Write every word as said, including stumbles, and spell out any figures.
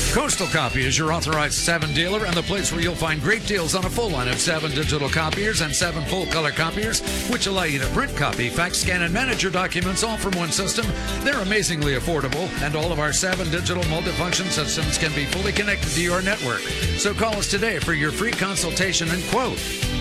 Coastal Copy is your authorized Savin dealer and the place where you'll find great deals on a full line of Savin digital copiers and Savin full color copiers, which allow you to print, copy, fax, scan, and manage your documents all from one system. They're amazingly affordable, and all of our Savin digital multifunction systems can be fully connected to your network. So call us today for your free consultation and quote.